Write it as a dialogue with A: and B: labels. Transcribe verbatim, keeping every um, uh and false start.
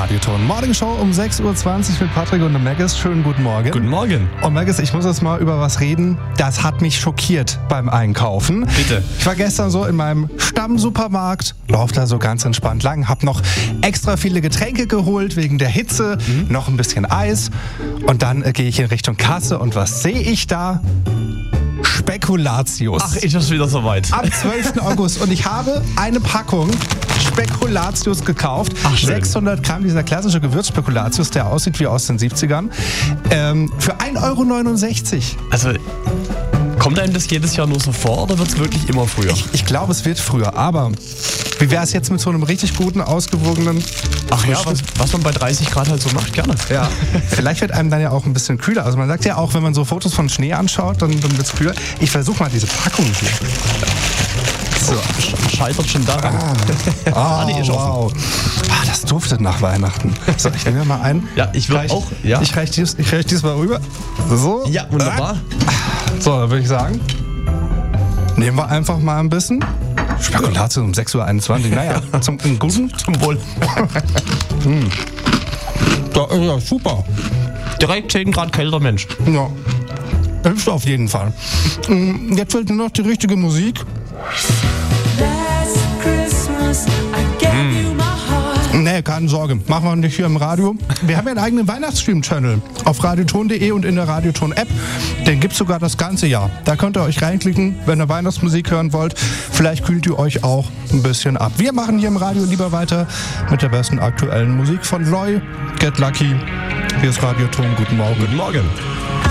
A: Radioton Morning Show um sechs Uhr zwanzig mit Patrick und dem Maggis. Schönen guten Morgen.
B: Guten Morgen.
A: Und Maggis, ich muss jetzt mal über was reden, das hat mich schockiert beim Einkaufen.
B: Bitte.
A: Ich war gestern so in meinem Stammsupermarkt, lauf da so ganz entspannt lang, hab noch extra viele Getränke geholt wegen der Hitze, mhm. noch ein bisschen Eis und dann äh, gehe ich in Richtung Kasse und was sehe ich da? Spekulatius.
B: Ach, ist das wieder soweit.
A: Am zwölften August. Und ich habe eine Packung Spekulatius gekauft.
B: Ach,
A: sechshundert Gramm, dieser klassische Gewürzspekulatius, der aussieht wie aus den siebzigern. Ähm, für ein Euro neunundsechzig.
B: Also, kommt einem das jedes Jahr nur so vor oder wird es wirklich immer früher?
A: Ich, ich glaube, es wird früher. Aber wie wäre es jetzt mit so einem richtig guten, ausgewogenen...
B: Ach ja, was, was man bei dreißig Grad halt so macht, gerne.
A: Ja, vielleicht wird einem dann ja auch ein bisschen kühler. Also man sagt ja auch, wenn man so Fotos von Schnee anschaut, dann, dann wird es kühler. Ich versuche mal diese Packung hier.
B: So. Scheitert schon daran.
A: Ah, ah nee, ist wow. Ah, das duftet nach Weihnachten. So, ich nehme mal ein.
B: Ja, ich will auch. Ja.
A: Ich reiche dies, ich reich dies mal rüber. So.
B: Ja, wunderbar.
A: So, dann würde ich sagen, nehmen wir einfach mal ein bisschen. Spekulatius um sechs Uhr einundzwanzig. Naja, zum Guten.
B: Zum Wohl.
A: hm. Ja, ja, super.
B: Direkt zehn Grad kälter Mensch.
A: Ja, hilft auf jeden Fall. Jetzt fehlt nur noch die richtige Musik. Nee, keine Sorge, machen wir nicht hier im Radio. Wir haben ja einen eigenen Weihnachtsstream-Channel auf radioton punkt de und in der Radioton-App. Den gibt's sogar das ganze Jahr. Da könnt ihr euch reinklicken, wenn ihr Weihnachtsmusik hören wollt. Vielleicht kühlt ihr euch auch ein bisschen ab. Wir machen hier im Radio lieber weiter mit der besten aktuellen Musik von Loy, Get Lucky. Hier ist Radioton, guten Morgen.
B: Guten Morgen.